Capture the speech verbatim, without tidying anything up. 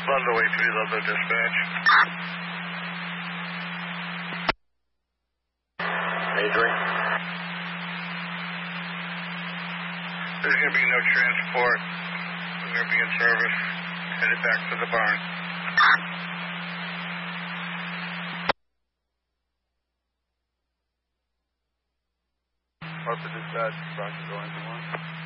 Ludlow, A three, Ludlow dispatch. A three. There's going to be no transport. We're going to be in service. Headed back to the barn. Harper dispatch, Roger, go into one.